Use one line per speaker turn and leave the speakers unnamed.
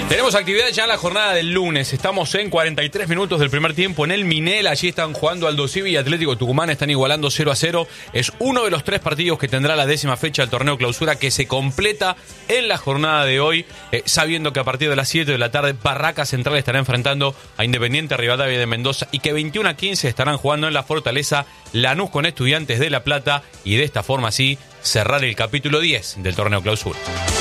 Tenemos actividad ya en la jornada del lunes. Estamos en 43 minutos del primer tiempo en el Minel. Allí están jugando Aldo Civi y Atlético Tucumán. Están igualando 0-0. Es uno de los 3 partidos que tendrá la 10ª fecha del torneo clausura, que se completa en la jornada de hoy, sabiendo que a partir de las 7 de la tarde Barracas Central estará enfrentando a Independiente Rivadavia de Mendoza y que 21-15 estarán jugando en la Fortaleza Lanús con Estudiantes de La Plata, y de esta forma así cerrar el capítulo 10 del torneo clausura.